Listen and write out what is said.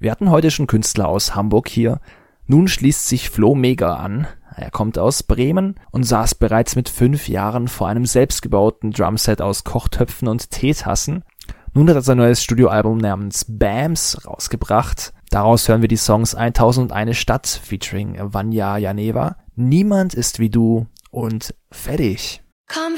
Wir hatten heute schon Künstler aus Hamburg hier. Nun schließt sich Flo Mega an. Er kommt aus Bremen und saß bereits mit 5 Jahren vor einem selbstgebauten Drumset aus Kochtöpfen und Teetassen. Nun hat er sein neues Studioalbum namens BAMS rausgebracht. Daraus hören wir die Songs 1001 Stadt featuring Vanya Janeva, Niemand ist wie du und Fertig. Komm,